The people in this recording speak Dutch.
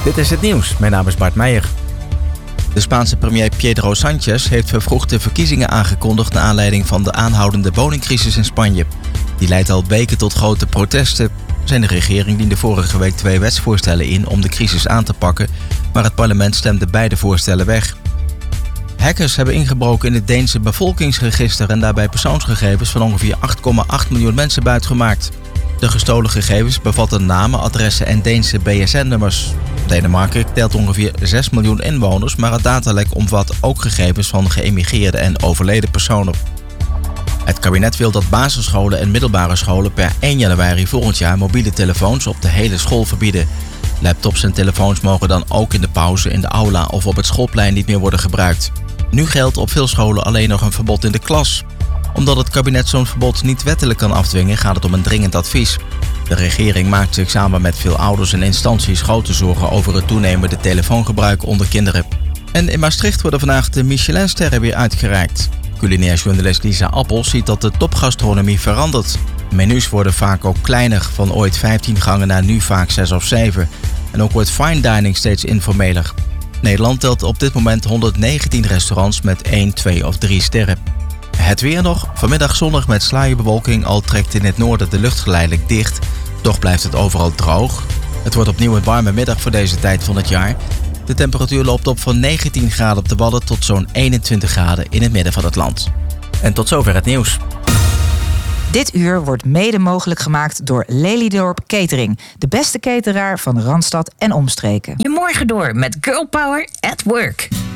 Dit is het nieuws. Mijn naam is Bart Meijer. De Spaanse premier Pedro Sánchez heeft vervroegde verkiezingen aangekondigd naar aanleiding van de aanhoudende woningcrisis in Spanje. Die leidt al weken tot grote protesten. Zijn de regering diende vorige week 2 wetsvoorstellen in om de crisis aan te pakken, maar het parlement stemde beide voorstellen weg. Hackers hebben ingebroken in het Deense bevolkingsregister en daarbij persoonsgegevens van ongeveer 8,8 miljoen mensen buitgemaakt. De gestolen gegevens bevatten namen, adressen en Deense BSN-nummers. Denemarken telt ongeveer 6 miljoen inwoners, maar het datalek omvat ook gegevens van geëmigreerde en overleden personen. Het kabinet wil dat basisscholen en middelbare scholen per 1 januari volgend jaar mobiele telefoons op de hele school verbieden. Laptops en telefoons mogen dan ook in de pauze, in de aula of op het schoolplein niet meer worden gebruikt. Nu geldt op veel scholen alleen nog een verbod in de klas. Omdat het kabinet zo'n verbod niet wettelijk kan afdwingen, gaat het om een dringend advies. De regering maakt zich samen met veel ouders en instanties grote zorgen over het toenemende telefoongebruik onder kinderen. En in Maastricht worden vandaag de Michelinsterren weer uitgereikt. Culinair journalist Lisa Appel ziet dat de topgastronomie verandert. Menus worden vaak ook kleiner, van ooit 15 gangen naar nu vaak 6 of 7. En ook wordt fine dining steeds informeler. Nederland telt op dit moment 119 restaurants met 1, 2 of 3 sterren. Het weer nog. Vanmiddag zonnig met sluierbewolking, al trekt in het noorden de lucht geleidelijk dicht. Toch blijft het overal droog. Het wordt opnieuw een warme middag voor deze tijd van het jaar. De temperatuur loopt op van 19 graden op de Wadden tot zo'n 21 graden in het midden van het land. En tot zover het nieuws. Dit uur wordt mede mogelijk gemaakt door Lelydorp Catering. De beste cateraar van Randstad en omstreken. Je morgen door met Girl Power at Work.